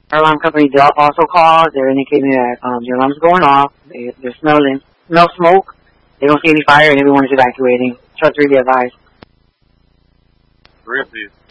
Our alarm company also called. They're indicating that the alarm's going off. They're smelling smoke. They don't see any fire, and everyone is evacuating. Trust 3 be advised. 3, please.